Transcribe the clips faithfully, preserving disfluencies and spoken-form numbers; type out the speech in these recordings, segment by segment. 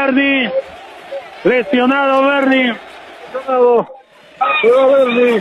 Berni. Lesionado Berni. Lesionado. Berni.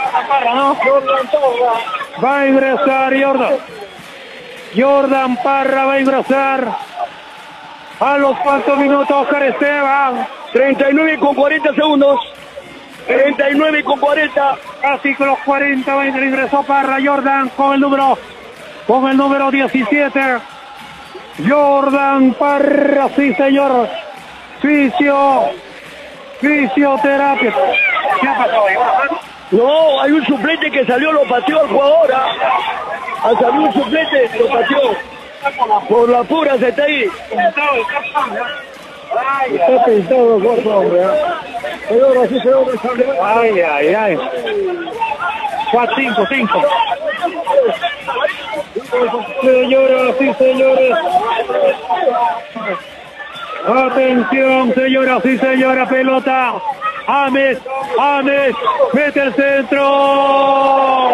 Va a ingresar Jordan. Jordan Parra va a ingresar. A los cuantos minutos, Oscar Esteban. treinta y nueve con cuarenta segundos. treinta y nueve con cuarenta. Casi con los cuarenta va a ingresó Parra. Jordan con el número, con el número diecisiete. Jordan Parra, sí señor. Fisio, fisioterapia. ¿Qué ha pasado ahí? No, hay un suplente que salió, lo pateó al jugador. Ha salido un suplente, lo pateó. Por la pura se está ahí. Está pintado los dos hombres. Ay, ay, ay. cuatro, cinco, cinco. Señoras y señores. Atención, señoras y señores, pelota. Ames, Ames, mete el centro.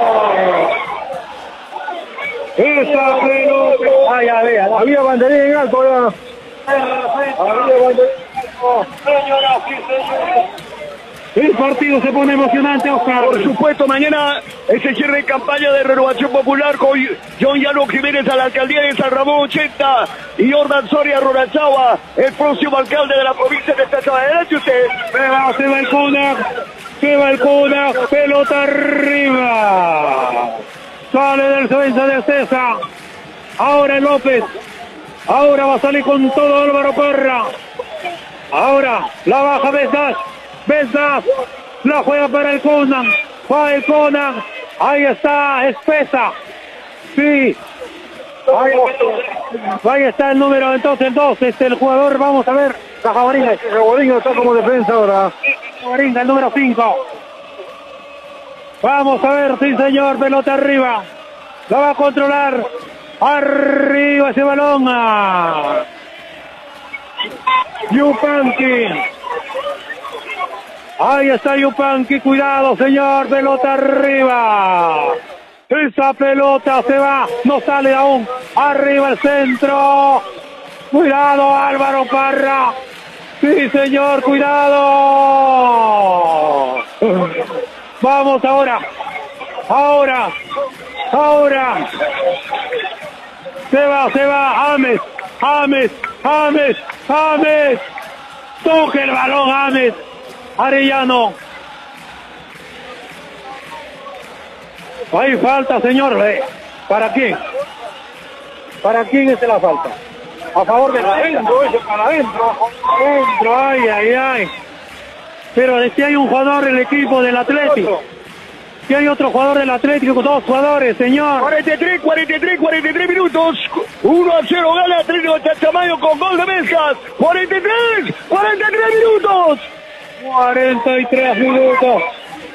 Esa pelota. Ay, ay, ay, había banderín en alto ya. Había banderín. Señoras y señores. El partido se pone emocionante, Oscar. Por supuesto, mañana ese cierre de campaña de Renovación Popular con John Llano Jiménez a la alcaldía de San Ramón ochenta y Jordan Soria Rorazagua, el próximo alcalde de la provincia de Estado. Adelante usted. Se va, se va el Konak, se va el Konak, pelota arriba. Sale del defensa de César. Ahora López. Ahora va a salir con todo Álvaro Parra. Ahora la baja Besas. Besas. La juega para el Konak. Va el Konak. Ahí está, espesa. Sí. Ahí, ahí está el número entonces dos. Este el jugador, vamos a ver. Cajabaringa. Cajabaringa está como defensa ahora. Cajabaringa, el número cinco. Vamos a ver, sí señor, pelota arriba. La va a controlar. Arriba ese balón. Yupanqui. Ahí está Yupanqui, cuidado señor, pelota arriba. Esa pelota se va, no sale aún. Arriba el centro. Cuidado Álvaro Parra. Sí señor, cuidado. Vamos ahora. Ahora. Ahora. Se va, se va. Ames. Ames. Ames. Ames. Toque el balón Ames. Arellano. Hay falta, señor. ¿Para quién? ¿Para quién es la falta? A favor de adentro, eso para adentro. Adentro, ay, ay, ay. Pero si hay un jugador en el equipo del Atlético. Si hay otro jugador del Atlético, dos jugadores, señor. cuarenta y tres, cuarenta y tres, cuarenta y tres minutos. uno a cero gana Atlético de Chachamayo con gol de Mescas. cuarenta y tres, cuarenta y tres minutos. cuarenta y tres minutos.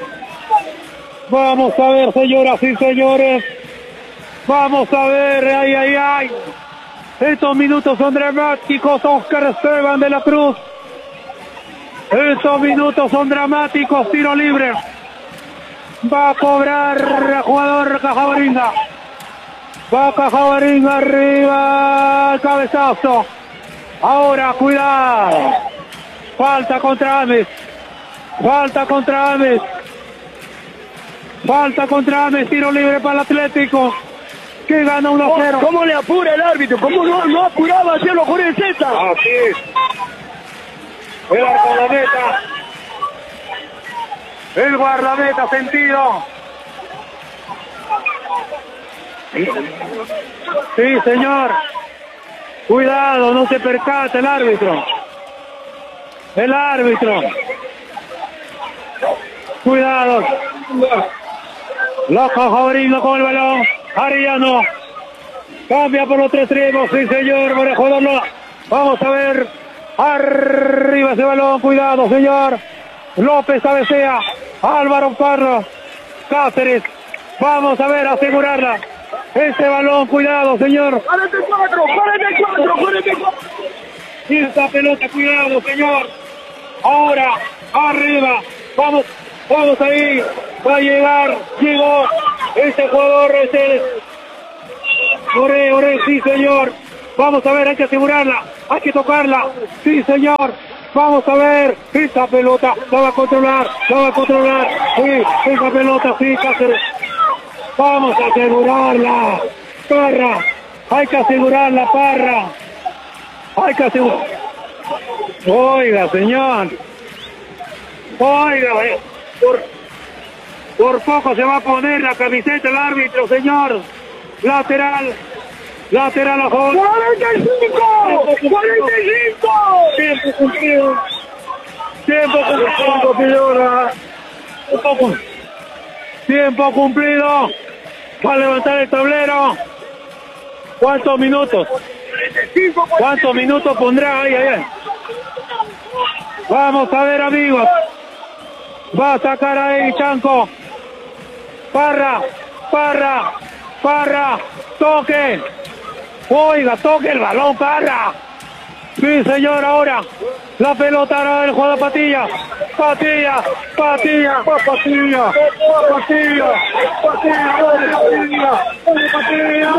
Vamos a ver, señoras y señores. Vamos a ver, ay, ay, ay. Estos minutos son dramáticos. Oscar Esteban de la Cruz. Estos minutos son dramáticos. Tiro libre. Va a cobrar el jugador Cajabaringa. Va Cajabaringa arriba. El cabezazo. Ahora, cuidado. Falta contra Ames. Falta contra Ames. Falta contra Ames. Tiro libre para el Atlético. Que gana uno a cero. ¿Cómo le apura el árbitro? ¿Cómo no, no apuraba hacerlo con el Z? Así es. El guardameta. El guardameta sentido. Sí, señor. Cuidado, no se percate el árbitro. El árbitro. Cuidado. La Cajabaringa con el balón. Arellano. Cambia por los tres extremos. Sí, señor. Por el jugador no. Vamos a ver. Arriba ese balón. Cuidado, señor. López cabecea. Álvaro Parra. Cáceres. Vamos a ver, asegurarla. Ese balón. Cuidado, señor. cuarenta y cuatro, cuarenta y cuatro, cuarenta y cuatro. Y esta pelota. Cuidado, señor. Ahora. Arriba. Vamos. Vamos ahí. Va a llegar. Llegó. Este jugador es el... Ore, ore, sí, señor. Vamos a ver, hay que asegurarla. hay que tocarla, sí señor, vamos a ver, esa pelota, la va a controlar, la va a controlar, sí, esa pelota, sí, Cáceres, vamos a asegurarla, Parra, hay que asegurarla, Parra, hay que asegurar, oiga señor, oiga, eh, por, por poco se va a poner la camiseta el árbitro, señor, lateral, lateral a favor. ¡cuarenta y cinco! ¡cuarenta y cinco! Tiempo cumplido. Tiempo cumplido, señora. Tiempo cumplido. Va a levantar el tablero. ¿Cuántos minutos? ¿Cuántos minutos pondrá? Ahí, ahí. Vamos a ver, amigos. Va a sacar ahí Chanco. Parra, Parra, Parra. Toque. Oiga, toque el balón, Parra. Sí, señor, ahora. La pelota ahora del jugador Patilla. Patilla, Patilla, Patilla, Patilla, Patilla, Patilla,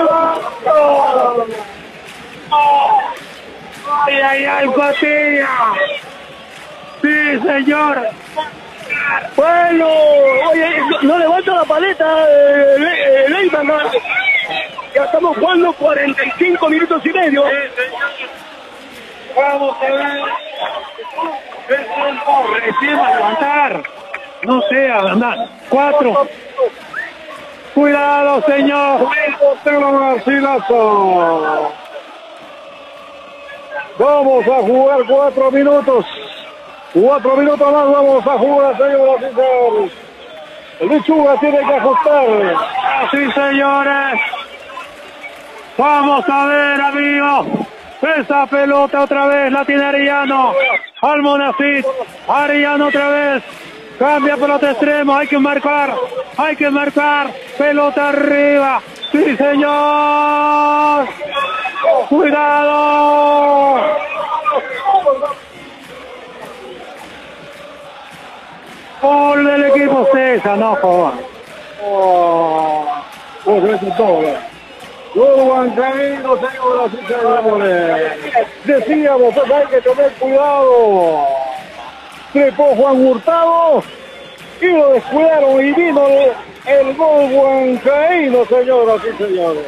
ay, ay, ay, Patilla. Sí, señor. Bueno, oye, no, no levanta la paleta, eh, Leiva, ¿no? Ya estamos jugando cuarenta y cinco minutos y medio. Sí, señor. Vamos a ver. El tiempo recién a levantar. No sé, a andar. Cuatro. Cuidado, señor. Vamos a jugar cuatro minutos. Cuatro minutos más vamos a jugar, señoras y señores. El Lechuga tiene que ajustar. Sí, señores. Vamos a ver, amigos. Esa pelota otra vez la tiene Arellano. Almonacid. Arellano otra vez. Cambia pelota extremo. Hay que marcar. Hay que marcar. Pelota arriba. Sí, señor. Cuidado. Gol del equipo César. No jodas. Oh, pues eso es todo. Gol Huancaíno, señoras y señores. Decíamos, pues hay que tener cuidado. Trepó Juan Hurtado y lo descuidaron y vino el, el gol Huancaíno, señoras y señores.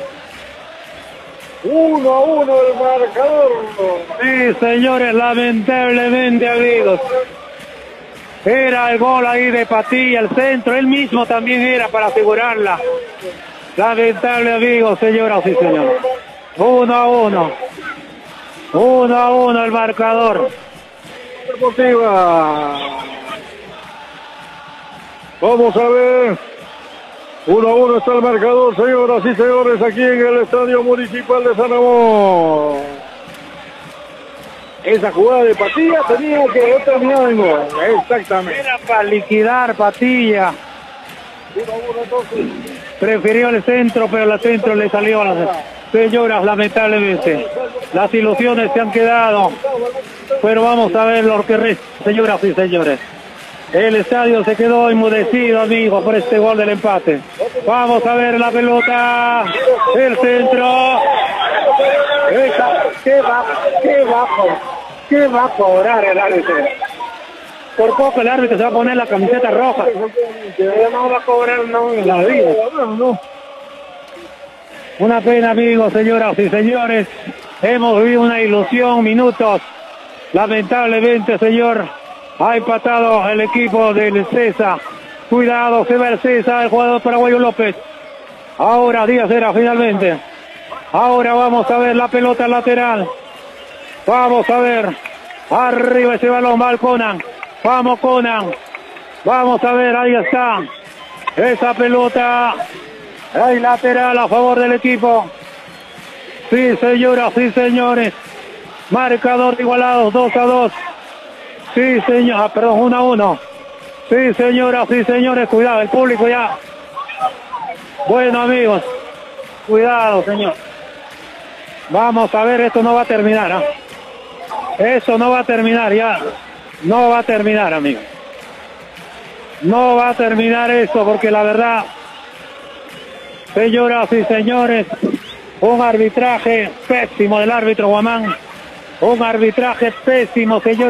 Uno a uno el marcador. Sí, señores, lamentablemente, amigos. Era el gol ahí de Patilla, el centro, él mismo también era para asegurarla. Lamentable, amigos, señoras y señores. Uno a uno. Uno a uno el marcador. Deportiva. Vamos a ver. Uno a uno está el marcador, señoras y señores, aquí en el Estadio Municipal de San Ramón. Esa jugada de Patilla tenía que haber terminado en gol. Exactamente. Era para liquidar Patilla. Uno a uno entonces. Prefirió el centro, pero el centro le salió a las señoras, lamentablemente. Las ilusiones se han quedado. Pero vamos a ver lo que resta, señoras y señores. El estadio se quedó enmudecido, amigos, por este gol del empate. Vamos a ver la pelota. El centro. Esa, ¿qué va, qué va, qué va a cobrar el árbitro? Por poco el árbitro se va a poner la camiseta roja. No va a cobrar no, en la vida. Una pena, amigos, señoras y señores. Hemos vivido una ilusión, minutos. Lamentablemente, señor, ha empatado el equipo del César. Cuidado, se va el César, el jugador paraguayo López. Ahora Díaz era finalmente. Ahora vamos a ver la pelota lateral. Vamos a ver. Arriba ese balón, va al Conan. Vamos, Conan. Vamos a ver, ahí está. Esa pelota. Hay lateral a favor del equipo. Sí, señoras, sí, señores. Marcador igualado, dos a dos. Sí, señor, ah, perdón, uno a uno. Sí, señoras, sí, señores, cuidado, el público ya. Bueno, amigos, cuidado, señor. Vamos a ver, esto no va a terminar, ¿ah? Eso no va a terminar, ya. No va a terminar, amigos. No va a terminar esto, porque la verdad, señoras y señores, un arbitraje pésimo del árbitro Guamán. Un arbitraje pésimo, señor.